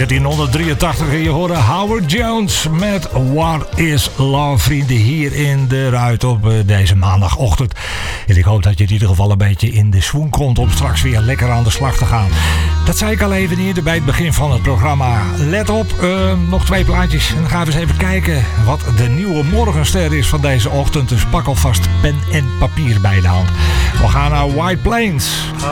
1983 en je hoorde Howard Jones met What is Love, vrienden, hier in de Ruit op deze maandagochtend. En ik hoop dat je in ieder geval een beetje in de swoon komt om straks weer lekker aan de slag te gaan. Dat zei ik al even eerder bij het begin van het programma. Let op, nog 2 plaatjes en dan gaan we eens even kijken wat de nieuwe morgenster is van deze ochtend. Dus pak alvast pen en papier bij de hand. We gaan naar White Plains.